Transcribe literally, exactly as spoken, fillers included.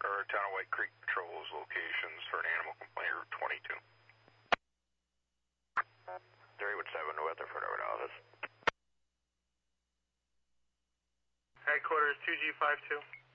or Town of White Creek patrols locations for an animal complaint, Route twenty-two. three one seven to Weatherford, over to office. Headquarters two G five two.